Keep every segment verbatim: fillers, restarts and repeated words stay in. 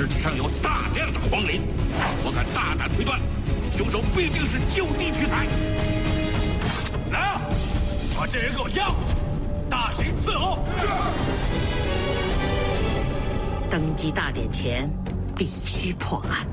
尸体上有大量的黄磷，我敢大胆推断，凶手必定是就地取材。来啊，把这人给我押回去，大刑伺候。是。 登基大典前，必须破案。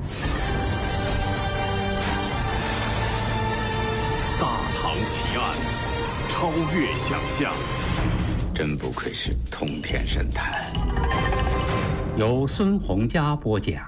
大唐奇案，超越想象， 真不愧是通天神探。 由孙洪佳播讲。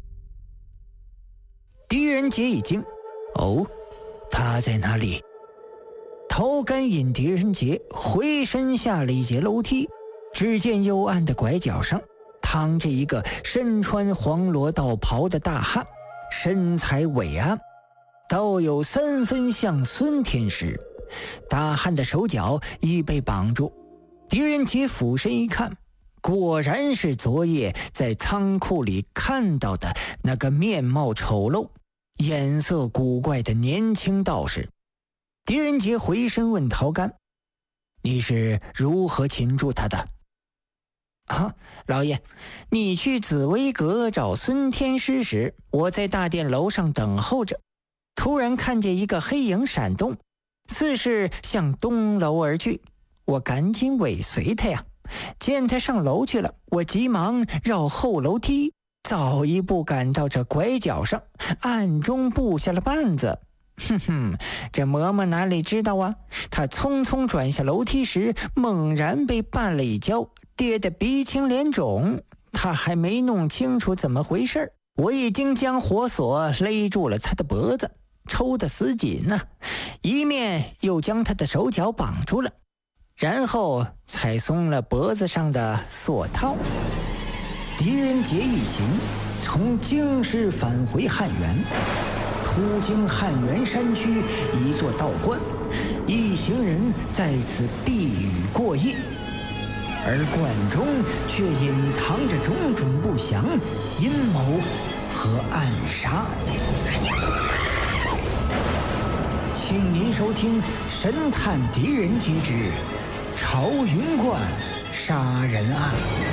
狄仁杰一惊，哦，他在哪里？陶干引狄仁杰回身下了一节楼梯，只见幽暗的拐角上躺着一个身穿黄罗道袍的大汉，身材伟岸，倒有三分像孙天师。大汉的手脚已被绑住，狄仁杰俯身一看，果然是昨夜在仓库里看到的那个面貌丑陋、颜色古怪的年轻道士。狄仁杰回身问陶干：“你是如何擒住他的？”“啊，老爷，你去紫薇阁找孙天师时，我在大殿楼上等候着，突然看见一个黑影闪动，似是向东楼而去，我赶紧尾随他呀。见他上楼去了，我急忙绕后楼梯，早一步赶到这拐角上，暗中布下了绊子。哼哼，这嬷嬷哪里知道啊？他匆匆转下楼梯时，猛然被绊了一跤，跌得鼻青脸肿。他还没弄清楚怎么回事，我已经将火索勒住了他的脖子，抽得死紧啊，一面又将他的手脚绑住了，然后才松了脖子上的锁套。狄仁杰一行从京师返回汉源，途经汉源山区一座道观，一行人在此避雨过夜，而观中却隐藏着种种不祥、阴谋和暗杀。请您收听《神探狄仁杰之朝云观杀人案》。